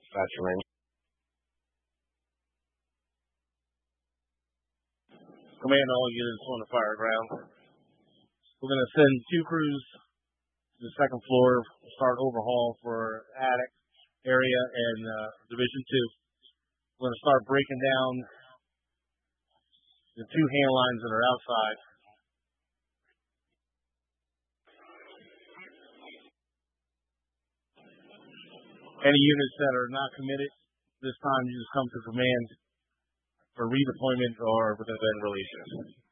Dispatcher Lane. Command, all units on the fire ground. We're going to send 2 crews to the second floor, start overhaul for attic area and Division 2. We're going to start breaking down the 2 hand lines that are outside. Any units that are not committed, this time you just come to command for redeployment or within releases.